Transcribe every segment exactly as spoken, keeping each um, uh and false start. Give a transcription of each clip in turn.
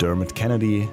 Dermot Kennedy,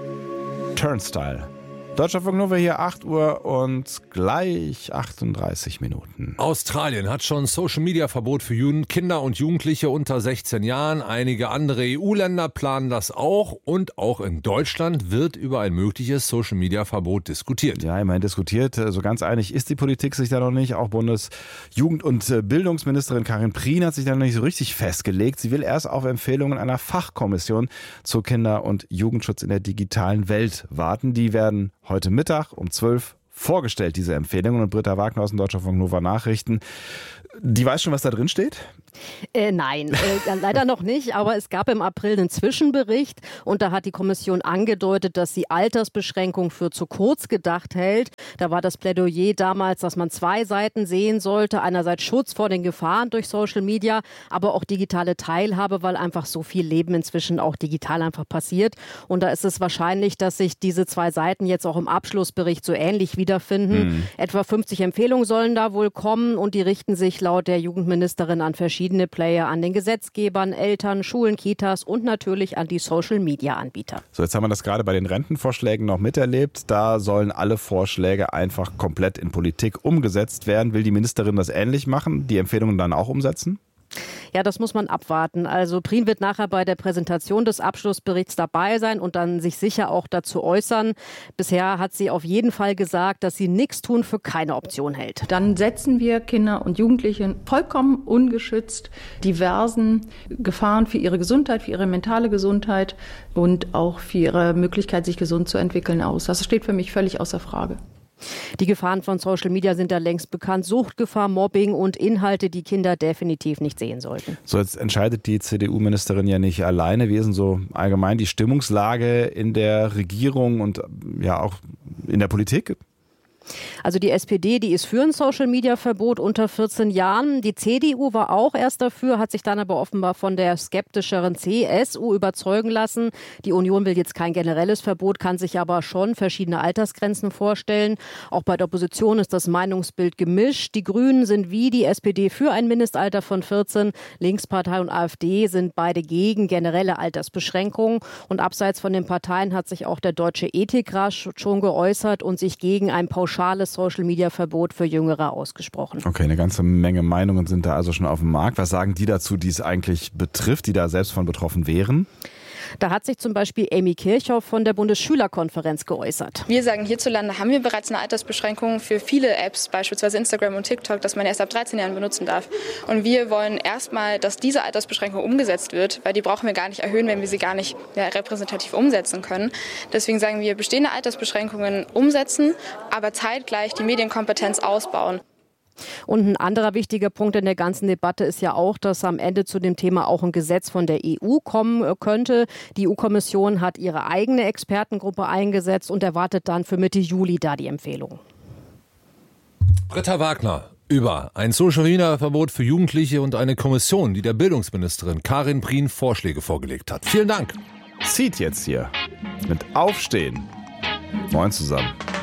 Turnstile. Deutschlandfunk Nova hier, acht Uhr und gleich achtunddreißig Minuten. Australien hat schon Social-Media-Verbot für Jugend, Kinder und Jugendliche unter sechzehn Jahren. Einige andere E U-Länder planen das auch. Und auch in Deutschland wird über ein mögliches Social-Media-Verbot diskutiert. Ja, immerhin diskutiert. So ganz einig ist die Politik sich da noch nicht. Auch Bundesjugend- und Bildungsministerin Karin Prien hat sich da noch nicht so richtig festgelegt. Sie will erst auf Empfehlungen einer Fachkommission zu Kinder- und Jugendschutz in der digitalen Welt warten. Die werden heute Mittag um zwölf vorgestellt, diese Empfehlungen. Und Britta Wagner aus dem Deutschlandfunk Nova Nachrichten. Die weiß schon, was da drin steht? Äh, nein, äh, leider noch nicht, aber es gab im April einen Zwischenbericht und da hat die Kommission angedeutet, dass sie Altersbeschränkung für zu kurz gedacht hält. Da war das Plädoyer damals, dass man zwei Seiten sehen sollte. Einerseits Schutz vor den Gefahren durch Social Media, aber auch digitale Teilhabe, weil einfach so viel Leben inzwischen auch digital einfach passiert. Und da ist es wahrscheinlich, dass sich diese zwei Seiten jetzt auch im Abschlussbericht so ähnlich wiederfinden. Mhm. Etwa fünfzig Empfehlungen sollen da wohl kommen und die richten sich laut der Jugendministerin an verschiedene verschiedene Player, an den Gesetzgebern, Eltern, Schulen, Kitas und natürlich an die Social-Media-Anbieter. So, jetzt haben wir das gerade bei den Rentenvorschlägen noch miterlebt. Da sollen alle Vorschläge einfach komplett in Politik umgesetzt werden. Will die Ministerin das ähnlich machen, die Empfehlungen dann auch umsetzen? Ja, das muss man abwarten. Also Prien wird nachher bei der Präsentation des Abschlussberichts dabei sein und dann sich sicher auch dazu äußern. Bisher hat sie auf jeden Fall gesagt, dass sie nichts tun für keine Option hält. Dann setzen wir Kinder und Jugendliche vollkommen ungeschützt diversen Gefahren für ihre Gesundheit, für ihre mentale Gesundheit und auch für ihre Möglichkeit, sich gesund zu entwickeln aus. Das steht für mich völlig außer Frage. Die Gefahren von Social Media sind da längst bekannt. Suchtgefahr, Mobbing und Inhalte, die Kinder definitiv nicht sehen sollten. So, jetzt entscheidet die C D U-Ministerin ja nicht alleine. Wie ist denn so allgemein die Stimmungslage in der Regierung und ja auch in der Politik? Also die S P D, die ist für ein Social-Media-Verbot unter vierzehn Jahren. Die C D U war auch erst dafür, hat sich dann aber offenbar von der skeptischeren C S U überzeugen lassen. Die Union will jetzt kein generelles Verbot, kann sich aber schon verschiedene Altersgrenzen vorstellen. Auch bei der Opposition ist das Meinungsbild gemischt. Die Grünen sind wie die S P D für ein Mindestalter von vierzehn. Linkspartei und AfD sind beide gegen generelle Altersbeschränkungen. Und abseits von den Parteien hat sich auch der Deutsche Ethikrat schon geäußert und sich gegen ein pauschales Social-Media-Verbot für Jüngere ausgesprochen. Okay, eine ganze Menge Meinungen sind da also schon auf dem Markt. Was sagen die dazu, die es eigentlich betrifft, die da selbst von betroffen wären? Da hat sich zum Beispiel Amy Kirchhoff von der Bundesschülerkonferenz geäußert. Wir sagen, hierzulande haben wir bereits eine Altersbeschränkung für viele Apps, beispielsweise Instagram und TikTok, dass man erst ab dreizehn Jahren benutzen darf. Und wir wollen erstmal, dass diese Altersbeschränkung umgesetzt wird, weil die brauchen wir gar nicht erhöhen, wenn wir sie gar nicht ja, repräsentativ umsetzen können. Deswegen sagen wir, bestehende Altersbeschränkungen umsetzen, aber zeitgleich die Medienkompetenz ausbauen. Und ein anderer wichtiger Punkt in der ganzen Debatte ist ja auch, dass am Ende zu dem Thema auch ein Gesetz von der E U kommen könnte. Die E U-Kommission hat ihre eigene Expertengruppe eingesetzt und erwartet dann für Mitte Juli da die Empfehlung. Britta Wagner über ein Social-Media-Verbot für Jugendliche und eine Kommission, die der Bildungsministerin Karin Prien Vorschläge vorgelegt hat. Vielen Dank. Zieht jetzt hier mit Aufstehen. Moin zusammen.